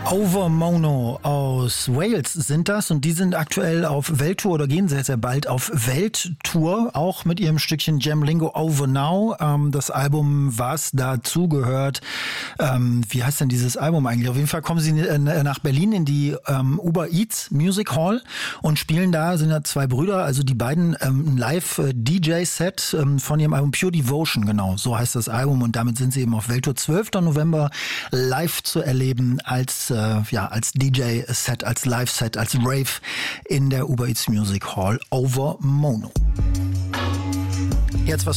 Over Mono aus Wales sind das und die sind aktuell auf Welttour oder gehen sehr, sehr bald auf Welttour, auch mit ihrem Stückchen Jamlingo Over Now. Das Album, was dazugehört, wie heißt denn dieses Album eigentlich? Auf jeden Fall kommen sie nach Berlin in die Uber Eats Music Hall und spielen da, sind ja zwei Brüder, also die beiden ein Live-DJ-Set von ihrem Album Pure Devotion, genau, so heißt das Album und damit sind sie eben auf Welttour 12. November live zu erleben als DJ-Set, als Live-Set, als Rave in der Uber Eats Music Hall Over Mono. Jetzt was